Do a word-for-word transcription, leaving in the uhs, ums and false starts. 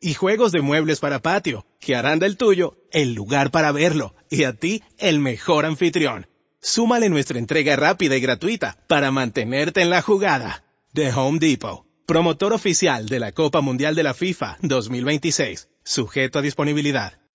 y juegos de muebles para patio, que harán del tuyo el lugar para verlo y a ti el mejor anfitrión. Súmale nuestra entrega rápida y gratuita para mantenerte en la jugada. The Home Depot, promotor oficial de la Copa Mundial de la FIFA dos mil veintiséis, sujeto a disponibilidad.